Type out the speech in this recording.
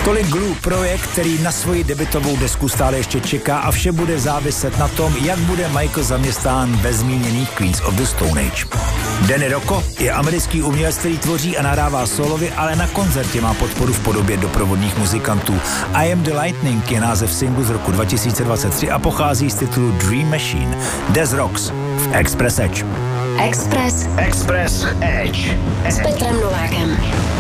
Tolik Glue, projekt, který na svoji debutovou desku stále ještě čeká a vše bude záviset na tom, jak bude Michael zaměstnán ve zmíněných Queens of the Stone Age. Danny Rocco je americký umělec, který tvoří a nahrává solovy, ale na koncertě má podporu v podobě doprovodných muzikantů. I Am the Lightning je název singlu z roku 2023 a pochází z titulu Dream Machine. Des Rocks v Express Edge. Express Edge s Petrem Novákem.